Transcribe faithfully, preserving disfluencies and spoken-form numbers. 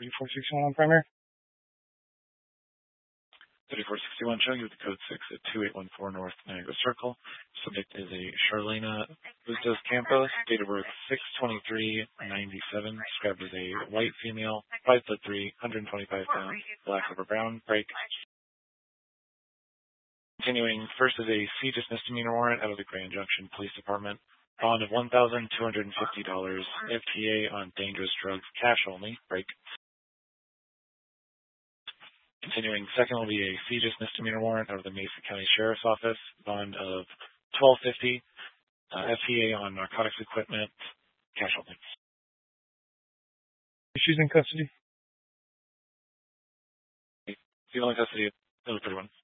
thirty-four sixty-one on primary. thirty-four sixty-one showing you with the code six at two eight one four North Niagara Circle. Subject is a Charlena Bustos Campos, date of birth six twenty-three ninety-seven, described as a white female, five foot three, one hundred twenty-five pounds, black over brown, break. Continuing, first is a C just misdemeanor warrant out of the Grand Junction Police Department. Bond of one thousand two hundred fifty dollars, F T A on dangerous drugs, cash only, break. Continuing, second will be a C just misdemeanor warrant out of the Mesa County Sheriff's Office, bond of twelve fifty, uh, F T A on narcotics equipment, cash only. She's in custody. She's in custody of the pretty one.